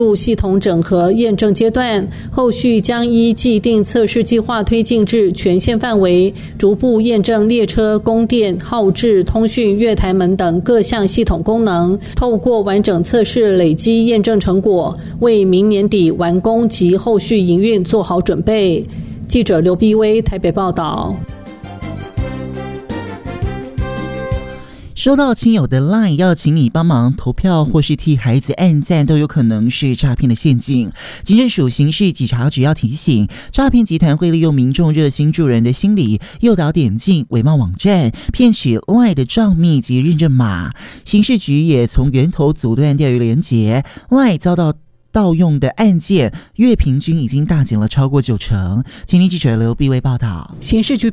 入系统整合验证阶段，后续将依既定测试计划推进至全县范围，逐步验证列车、供电、号志、通讯、月台门等各项系统功能，透过完整测试累积验证成果，为明年底完工及后续营运做好准备。记者刘碧薇台北报道。 收到亲友的 LINE 要请你帮忙投票或是替孩子按赞，都有可能是诈骗的陷阱。警政署刑事警察局要提醒，诈骗集团会利用民众热心助人的心理，诱导点进伪冒网站，骗取 LINE 的账密及认证码。刑事局也从源头阻断钓鱼连结， LINE 遭到盗用的案件月平均已经大减了超过90%。今天记者刘碧薇报道。 刑事局